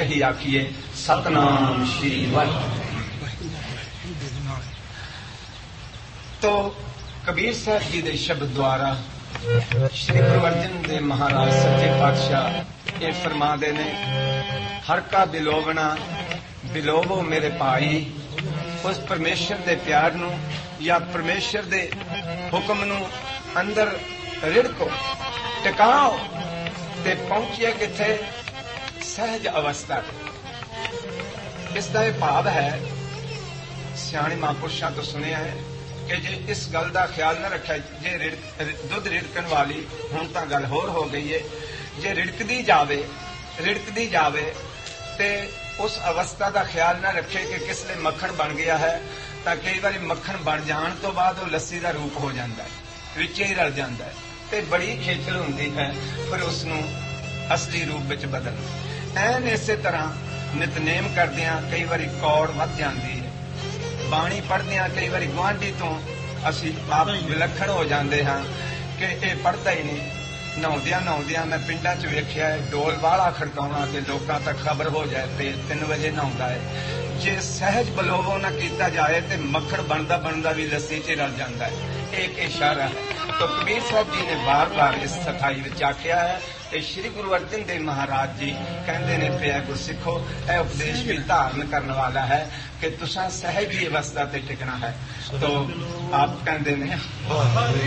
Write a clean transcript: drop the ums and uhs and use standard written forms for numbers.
ही आखिए सतनाम श्री वाहिगुरू। तो कबीर साहब जी के शब्द द्वारा श्री गुरु अर्जन देव महाराज सच्चे पातशाह ये फरमाते ने, हर का बिलोवना बिलोवो मेरे भाई। उस परमेश्वर के प्यार नू या परमेश्वर के हुक्म नू अंदर रिड़को, टिकाओ ते पहुंचिए किथे सहज अवस्था। इसका यह भाव है, सियाणे महापुरुषों तो सुनिया है कि जे इस गल का ख्याल न रखा, जे दुध रिड़कन वाली हुण तां गल होर हो गई है, जे रिड़कदी जावे ते उस अवस्था का ख्याल न रखे कि किसले मक्खन बन गया है, तो कई बार मक्खन बन जाने तो बाद वो लस्सी का रूप हो जाता है, विच ही रल जाता है, तो बड़ी खेचल होती है फिर उसनूं असली रूप विच बदलना। ऐन इसे तरह नितनेम करदियां कई बार कौड़ वध जाती है, बाणी पढ़दियां कई बार गुआढ़ी तो असीं आप विलखण हो जाते हाँ कि यह पढ़ता ही नहीं। नहाउंदियां मैं पिंडां च वेखिया है, डोल वाला खड़काउणा कि लोकां तक खबर हो जाए ते 3 वजे नहाउंदा है। जे सहज बलोवो न कीता जाए तो मक्खण बनदा बनदा भी लस्सी च रल जाता है। एक इशारा है। तो कबीर साहब जी ने बार बार इस सफाई विच आख्या है ते श्री गुरु अर्जन देव महाराज जी कहते ने पिया गुरसिखो, यह उपदेश भी धारण करने वाला है कि तुसां सहज ही अवस्था ते टिकना है। तो आप कहते ने